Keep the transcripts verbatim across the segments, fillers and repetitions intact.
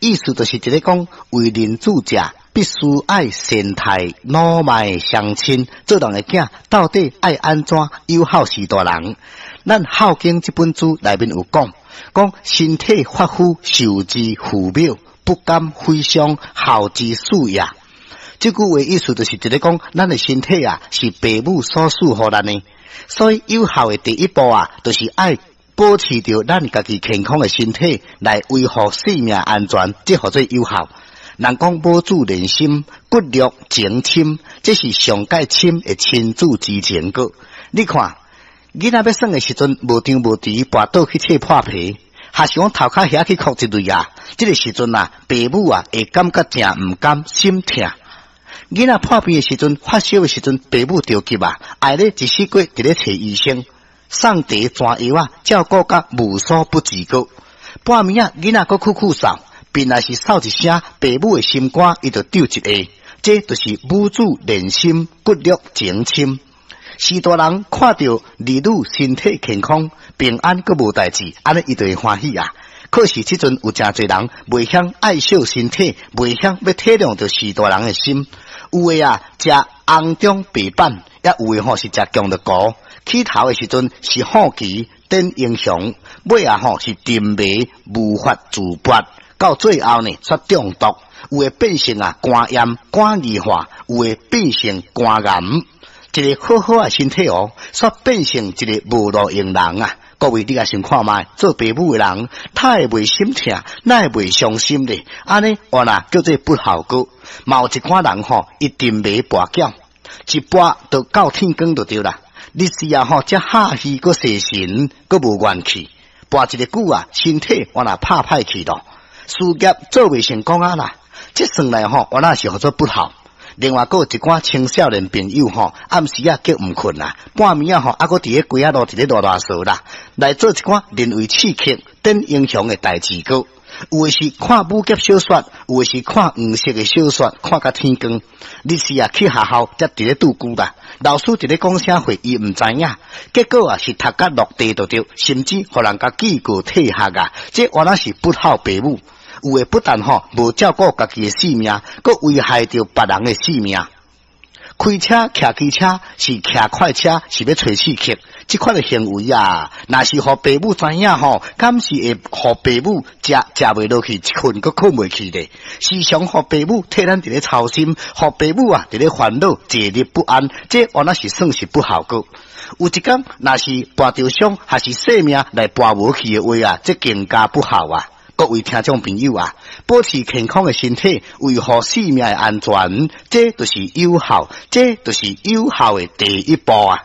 意思就是一个讲为人主者必须爱善待老迈乡亲，做人的囝到底爱安怎友好是大人。咱《孝经》这本书内面有讲，讲身体发肤受之父母，不敢非伤孝之属也。这句话意思就是一个讲，咱的身体啊是父母所赐予咱的，所以有效的第一步啊，就是爱保持着咱家己健康的身体，来维护生命安全，这叫做有效。人讲母子连心，骨肉情亲，这是上界亲的亲子之情个。你看，囡仔要生的时阵，无张无弛，跋倒去切破皮，还是讲头壳遐去哭一类啊？这个时阵啊，父母啊会感觉真唔甘，心痛。囡仔破病的时阵，发烧的时阵，父母着急啊，爱咧一世过伫咧找医生，送茶抓药啊，照顾甲无所不至个。半暝啊，囡仔搁哭哭扫。便若是扫一声，父母的心肝伊就丢一下，这就是母子连心，骨肉情亲。是大人看到儿女身体健康、平安，佮无代志，安尼伊就会欢喜啊。可是即阵有真侪人袂晓爱惜身体，袂晓要体谅着是大人的心。有诶啊，食红中白板，也有诶吼是食姜的膏。起头的时阵是好奇等英雄，尾啊吼是沉迷无法自拔。到最后呢，却中毒，有会变成啊肝炎、肝硬化，有会变成肝癌。一个好好的身体哦，却变成一个无路用人啊！各位，你也想看卖，做父母的人，他会袂心痛，哪会袂伤心咧？安尼，我呐叫做不好过。嘛有一款人吼，一定袂跋筊，一跋到到天光就对啦。你是啊吼，只下戏个蛇神，个无元气，跋一个久啊，身体我呐怕歹去咯。事业做未成功啊啦，这算来吼，我那是合作不好。另外，还有一寡青少年朋友吼，暗时啊叫唔困啦，半暝啊吼，啊个伫咧街啊路伫咧乱乱说啦，来做一寡人为刺激、等英雄的代志个。有诶是看武侠小说，有诶是看黄色的小说，看甲天光。你是啊去学校才伫咧拄久啦，老师伫咧讲啥话，伊唔知影，结果啊是读甲落地就对，甚至互人家记过退学啊，这原来是不好父母。有诶不但吼无照顾家己诶性命，佮危害着别人诶性命。开车骑机车是骑快车，是要吹刺激，即款诶行为啊，若是互父母知影吼，敢是会互父母食食袂落去，困佮困袂去咧。时常互父母替咱伫咧操心，互父母啊伫咧烦恼，坐立不安，这原来是算是不好个。有一天，若是跋着伤，还是性命来跋无去诶话啊，这更加不好啊！各位听众朋友啊，保持健康的身体，维护生命的安全，这就是有效，这就是有效的第一步啊！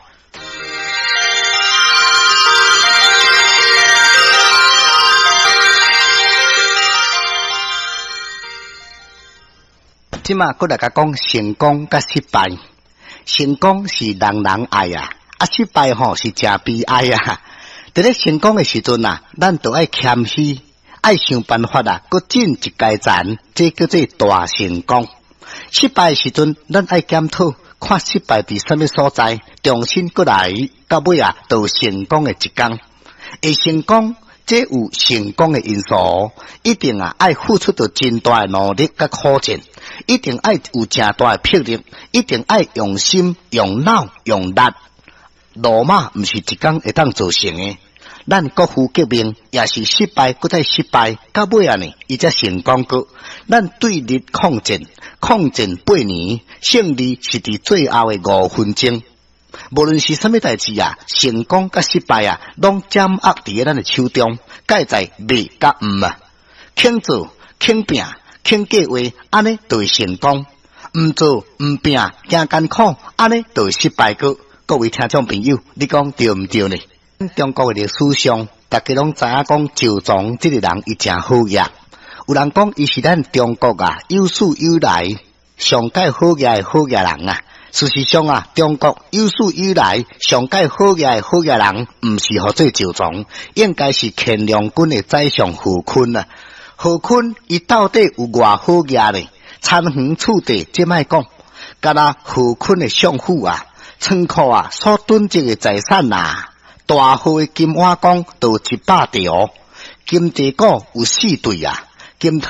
即马搁大家讲成功甲失败，成功是人人爱啊，啊失败吼是真悲哀啊！伫咧成功的时阵啊，咱都爱谦虚。爱想办法啊，搁进一阶层，这叫做大成功。失败时阵，咱爱检讨，看失败伫什么所在，重新过来，到尾啊，就成功的一天。会成功，这有成功的因素，一定啊爱付出着真大的努力甲苦劲，一定爱有真大的魄力，一定爱用心、用脑、用力。罗马毋是一天会当做成的。咱国父革命也是失败，搁再失败，到尾啊呢，伊才成功过。咱对日抗战，抗战八年，胜利是伫最后的五分钟。无论是什么代志啊，成功甲失败啊，拢掌握伫咱的手中，介在未甲毋啊，肯做、肯拼、肯计划，安尼就会成功；毋做、毋拼、惊艰苦，安尼就会失败过。各位听众朋友，你讲对毋对呢？中国的历史上，大家拢知影讲赵庄这个人伊真好业。有人讲伊是咱中国啊有史以来上界好业的好业人啊。事实上啊，中国有史以来上界好业的好业人，毋是合做赵庄，应该是乾隆军的宰相胡坤啊。胡坤伊到底有偌好业呢？参园处地这卖讲，甲那胡坤的相父啊，仓库啊所囤积的财产啊。大号的金碗缸都一百条，金地鼓有四对啊，金